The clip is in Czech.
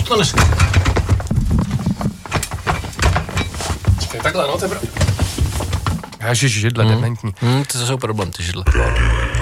to než... Čekaj, takhle, no, to je Ježiš, židle, dementní. To jsou problém, ty židle.